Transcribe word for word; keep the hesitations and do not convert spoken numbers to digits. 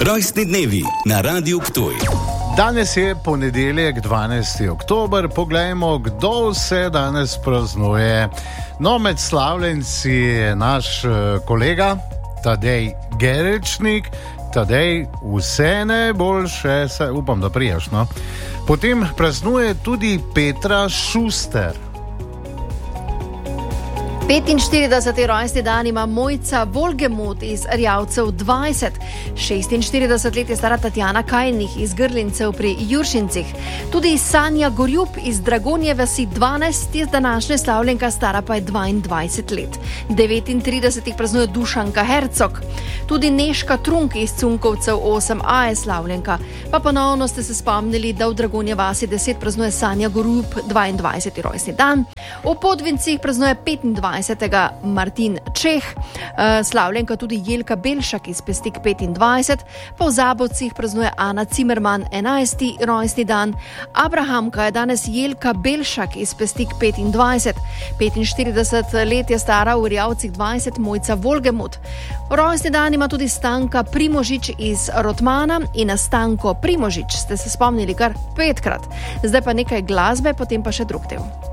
Rojstni dnevi na Radiu Ptuj. Danes je ponedeljek, dvanajsti oktober. Poglejmo, kdo vse danes praznuje. No, med slavljenci je naš kolega Tadej Gerečnik. Tadej, vse najboljše, se upam, da prijaš, no. Potem praznuje tudi Petra Šuster. petinštirideseti rojstni dan ima Mojca Volgemut iz Erjavcev dvajset. šestinštirideset let je stara Tatjana Kajnih iz Grlincev pri Juršincih. Tudi Sanja Gorjup iz Dragonje vasi dvanajst je današnja slavljenka, stara pa je dvaindvajset let. devetintrideset jih praznuje Dušanka Hercog. Tudi Nežka Trunk iz Cunkovcev osem a je slavljenka. Pa ponovno ste se spomnili, da v Dragonje vasi deset praznuje Sanja Gorjup dvaindvajseti rojstni dan. V Podvincih praznuje petindvajsetega Martin Čeh, slavljenka tudi Jelka Belšak iz Pestik petindvajset, pa v Zabovcih praznuje Ana Cimerman enajsti rojstni dan. Abrahamka je danes Jelka Belšak iz Pestik petindvajset. petinštirideset let je stara v Erjavcih dvajset Mojca Volgemut. Rojstni dan ima tudi Stanka Primožič iz Rotmana in na Stanko Primožič ste se spomnili kar petkrat. Zdaj pa nekaj glasbe, potem pa še drug del.